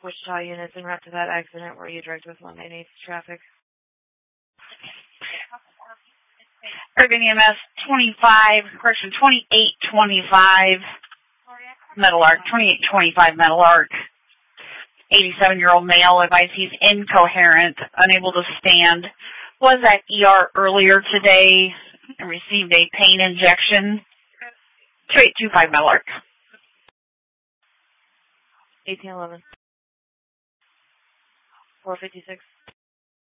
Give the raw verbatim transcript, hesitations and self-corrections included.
Wichita units en route to that accident where you directed with Monday needs traffic. Urban E M S twenty-five, correction, twenty-eight twenty-five, Metal Arc, twenty-eight twenty-five Metal Arc. eighty-seven-year-old male advised he's incoherent, unable to stand. Was at E R earlier today and received a pain injection. twenty-eight twenty-five Metal Arc. eighteen eleven. four fifty-six.